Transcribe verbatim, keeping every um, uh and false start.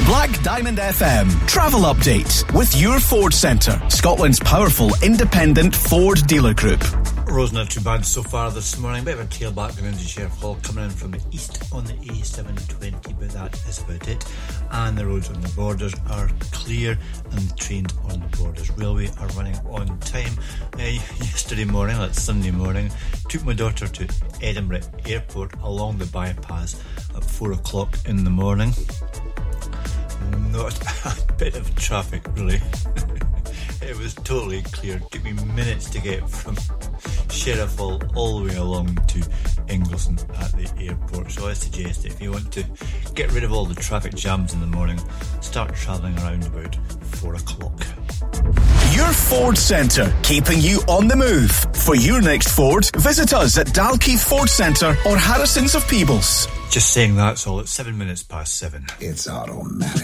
Black Diamond F M Travel Update with your Ford Centre, Scotland's powerful independent Ford dealer group. Roads not too bad so far this morning. Bit of a tailback going into Sheriff Hall, coming in from the east on the A seven twenty, but that is about it. And the roads on the borders are clear, and the trains on the borders railway are running on time. Uh, yesterday morning, that's Sunday morning, took my daughter to Edinburgh Airport along the bypass at four o'clock in the morning. Not a bit of traffic, really. It was totally clear. It took me minutes to get from Sheriff Hall all the way along to Ingleson at the airport. So I suggest that if you want to get rid of all the traffic jams in the morning, start travelling around about four o'clock. Your Ford Centre, keeping you on the move. For your next Ford, visit us at Dalkeith Ford Centre or Harrison's of Peebles. Just saying that's all. It's seven minutes past seven. It's automatic.